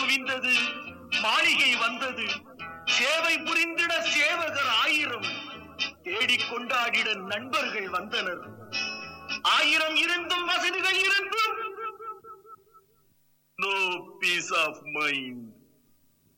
கவிந்தது, மாளிகை வந்தது, சேவை புரிந்திட சேவகர் 1000, தேடிக் கொண்டாடிட நண்பர்கள் வந்தனர். 1000 இருந்தும் வசதிகள் இருந்தும் no peace of mind.